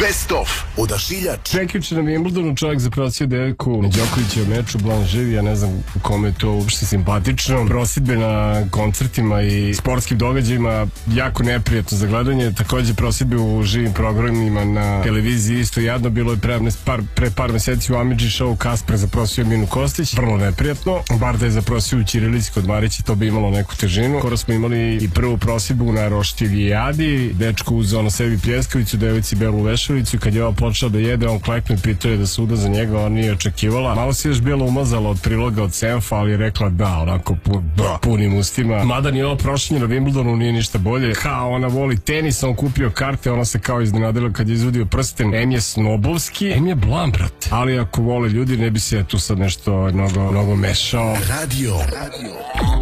Best of. Odašiljač. Prekjuče na Wimbledonu čovjek zaprosio devojku Đokovića u meču, Blan živi, ja ne znam u kome je to uopšte simpatično. Prosjedbe na koncertima i sportskim događajima jako neprijatno za gledanje. Takođe prosjedbe u živim programima na televiziji isto jadno. Bilo je pre par meseci u Amidži show Kasper zaprosio Minu Kostić. Vrlo neprijatno. Barda je zaprosio u ćirilici kod Marića, to bi imalo neku težinu. Skoro smo imali i prvu prosjedbu na Roštilji. Dečko uzeo na sebi pljeskavicu, devojci belu vešalicu. Kad je ova počela da jede, on kleknu i pitao je da se uda za njega, on nije očekivala. Malo se još bilo umazala od priloga od Senfa, ali je rekla da, onako punim ustima. Mada ni ovo prošljenje na Wimbledonu nije ništa bolje. Kao ona voli tenis, on kupio karte, ona se kao iznenadila kad je izvodio prsten. Em je snobovski, em je blam, brate. Ali ako vole ljudi, ne bi se tu sad nešto mnogo mešao. Radio